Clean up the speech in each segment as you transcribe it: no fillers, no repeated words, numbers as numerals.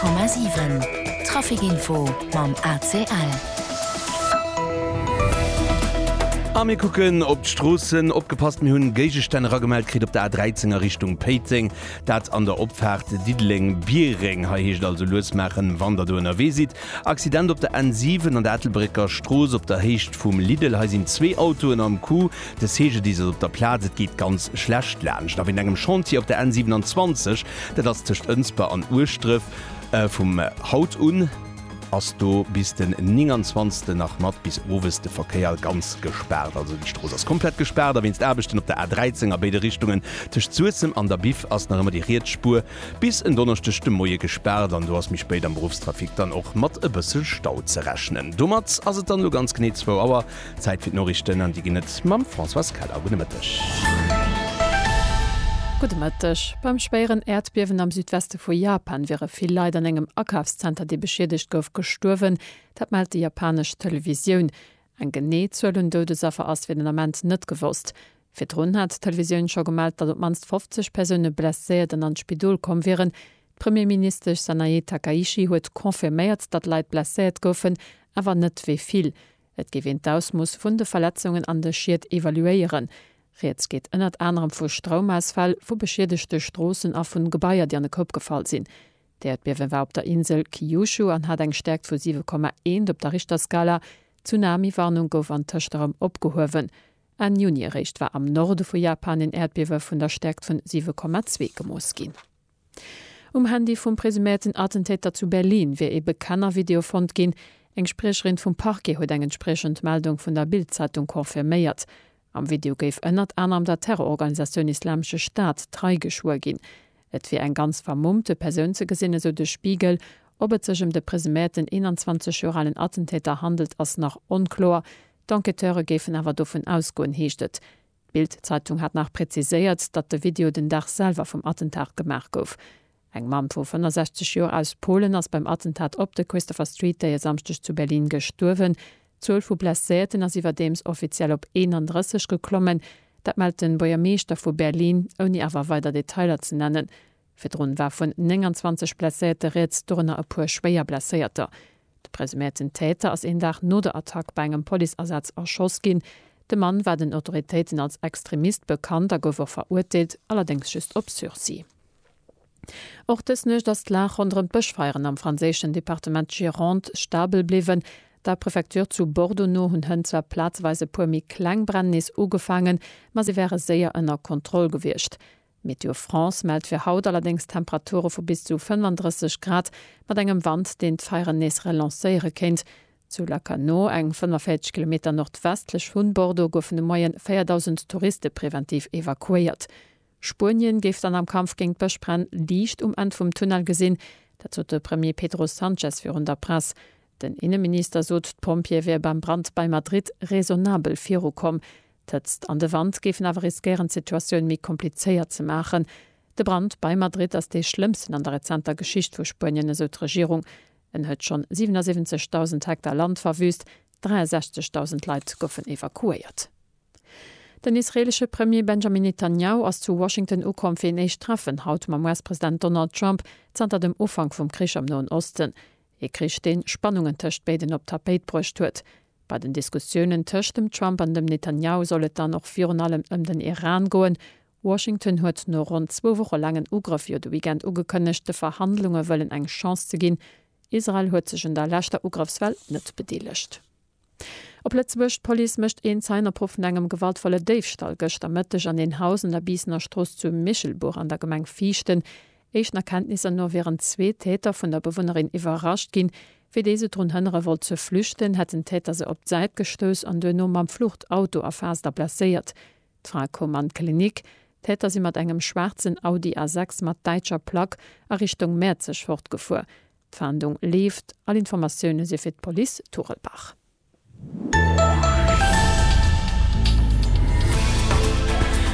100,7 Trafikinfo mam ACL. Wir gucken op d'Strossen opgepasst mir hunn Geigestänner gemeldt krit op der A13er Richtung Peiting, dat an der Opfahrt Diedling Biering hahecht also losmechen, wann der du NRW sieht. Accident op der N7 an der Ettelbrecker Stroos op der Hecht vum Lidl ha sind 2 Autoen am Kuh, des hege diese op der Plaze geht ganz schlecht lerncht. Da in engem Chantier op der N27, dat das tischcht Önsper an Urstriff vom Haut un. As du bis den 29. nach Mat bis oweste Verkehr ganz gesperrt. Also die Straße ist komplett gesperrt, da wennst erbestimmt op der A13 beide Richtungen tisch zusem an der Bif as nach immer die Rietspur bis in donnerchte Moje gesperrt, an du hast mich später am Berufstrafik dann auch mat e bissel Stau zu rechnen. Dummerz as dann nur ganz knet 2 Auer Zeit für Norrichten an die genet Mam François Keller. Gute Mittag. Gute Mittag. Beim schweren Erdbeben am Südwesten von Japan wäre viel Leid an engem Einkaufscenter, die beschädigt gouf, gestorben. Das meldet die japanische Television. Ein Genehzöllen Todesopfer aus wie den Moment nicht gewusst. Für drun hat die Television schon gemeldet, dass manst 50 Personen blessiert und an Spidol kommen wären. Premierminister Sanae Takaichi hat konfirmiert, dass Leute blessiert goufen, aber nicht wie viel. Es gewinnt aus, muss von den Verletzungen an der Schied evaluieren. Jetzt geht ënnert anderem vu Stromausfall vu beschädigchte Strossen a vun Gebäier, die an den Kopf gefallen sind. Der Erdbeben war op der Insel Kyushu an hat eng stärkt vu 7,1 op der Richterskala. Tsunami-Warnung gouf an Töchterem opgehowen. Ein Junirecht war am Norde vu Japan in Erdbeben vun der Stärkt von 7,2 gemoss gin. Handy vum presumierten Attentäter zu Berlin wie e bekanner Videofond gin, eng Sprecherin vum Parquet huet eng entsprechend Meldung vun der Bild-Zeitung konfirmiert. Am Video geif ënnert anderem der Terrororganisation Islamische Staat 3 geschwur gin. Et wie ein ganz vermummte Person ze gesinne so de Spiegel, ob et sech de presumierten 21-jährigen Attentäter handelt ass nach unklar. D'Enqueteure gefen awer dofen ausgoen heechtet. Bild-Zeitung hat nach präziséiert, dat de Video den Dach selber vom Attentat gemerk gouf. Eng Mann vu 65 Joer aus Polen ass beim Attentat op de Christopher Street, der samstech zu Berlin gestorwen. 12 vu Blesséten as iwwer deems offiziell op 31 geklommen, dat meldt den Bürgermeister vu Berlin oni awer weiter Detailer ze nennen. Firrun war vun 29 Blesséte Reets donner e puer schwéier blesséierter. De presumierten Täter ass en Dach no der Attack bei engem Poliersatz erschoss gin. De Mann war den Autoritäten als Extremist bekannt, gower verurteilt, allerdings just op Sursis. Och des nøch dat Lach onder Bëchfeieren am franzéschen Departement Gironde stabel bliwen. Der Präfektur zu Bordeaux hun hën zwar platzweise puermi Klangbrandnis ugefangen, ma sie wäre sehr ënner Kontrolle gewircht. Meteo France meldt fir Haut allerdings Temperature vu bis zu 35 Grad, mat engem Wand den d'Feierennees relancéiere kennt. Zu Lacanau, eng 45 km nordwestlech vun Bordeaux goufen de Moien 4.000 Touristen präventiv evakuiert. Spurien geft an am Kampf gegen Bëchbrenn liicht End vum Tunnel gesinn, dazu de Premier Pedro Sanchez für der Presse. Den Innenminister sot Pompier wär beim Brand bei Madrid raisonabel Firo kom. Tëtzt an de Wand gefen awer riskieren Situationun mi kompliceéiert ze machen. De Brand bei Madrid ass de schlimmsten an der rezenter Geschicht vu Spien so Regierung. En huet schon 77.000 Hektar Land verwüst, 63.000 Leiit goffen evakuiert. Den israelsche Premier Benjamin Netanyahu ass zu Washington ukom fir neich treffen haut mam US-Präsident Donald Trump zanter dem Ufang vum Krich am Nahen Osten. Krich den Spannungen töcht beiden op Tapet brucht huet. Bei den Diskussionen töcht dem Trump an dem Netanyahu sollet dann noch vir allem den Iran goen. Washington huet no rund 2 Wochen langen Ugriff für de Weekend ugekënnechte Verhandlungen wëllen eng Chance ze ginn. Israel huet sech in der lächte Ugriffswelt net bedeelecht. Op Lützburg Police mischt een seiner Profen engem gewaltvolle Diefstahl gëcht am Mëttech an den Hausen der Biesener Stross zu Michelburg an der Gemeng Fichten. Eichen Erkenntnisse nur wären 2 Täter von der Bewohnerin überrascht gin, fir dese run hënnere woll ze flüchten, het den Täter se op Seit gestös an den am Fluchtauto erfaster blessiert. D'Frau kom an Klinik, Täter si mat engem schwarzen Audi A6 mat deitscher Plack a Richtung Merzech fortgefuhr. D'Fahndung lieft, all Informationune se fir d'Police Turelbach.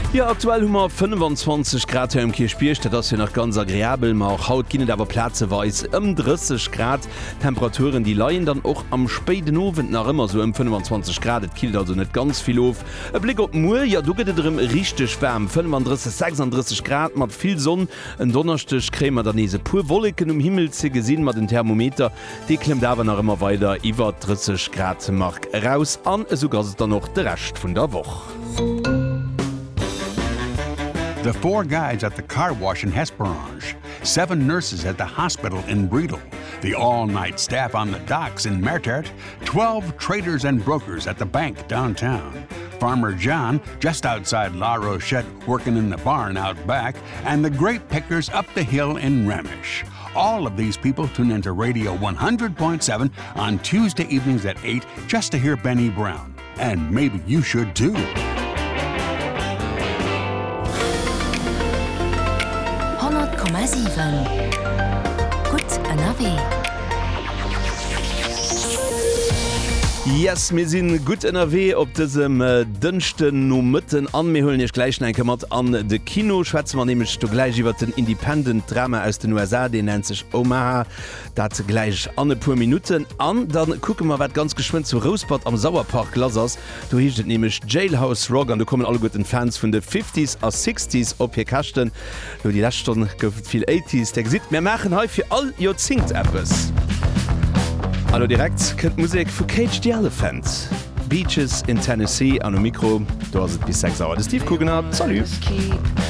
Ja, aktuell hummer 25 Grad im Kirchspielcht, das hier noch ganz agreabel, auch haut ginet aber Platzeweis 30 Grad. Temperaturen, die leiien dann auch am späten Abend nach immer so 25 Grad, das killt also nicht ganz viel auf. Ein Blick auf Mur, ja, du geht drin richtig warm, 35, 36 Grad, mit viel Sonne. Ein Donnerstag kriegen wir dann diese pur Wolken im Himmel zu gesehen mit dem Thermometer. Die klemmt aber noch immer weiter über 30 Grad mark raus an, sogar ist dann noch der Rest von der Woche. The 4 guides at the car wash in Hesperange, 7 nurses at the hospital in Bredel, the all-night staff on the docks in Mertert, 12 traders and brokers at the bank downtown, Farmer John just outside La Rochette working in the barn out back, and the grape pickers up the hill in Remish. All of these people tune into Radio 100.7 on Tuesday evenings at 8 just to hear Benny Brown. And maybe you should too. Gut NRW. Yes, wir sind gut NRW op diesem dünchten no mitten an mir holen ich gleich einkommert an de Kino schwätzen man nämlich du gleich über den Independent Drama aus den USA, den nennt sich Omaha, dazu gleich an paar Minuten an, dann gucken wir was ganz geschwind zu Rosebud am Sauerpark Lasers, du hiest nämlich Jailhouse Rock und da kommen alle guten Fans von den 50s und 60s op hier kachten, du die letzte Stunde gibt viel 80s, der sieht wir machen heute für all your Zingt Apps. Hallo direkt könnt Musik für Cage the Elephant. Beaches in Tennessee an dem Mikro. Da ist bis 6 Uhr. Steve Kugener. Salut.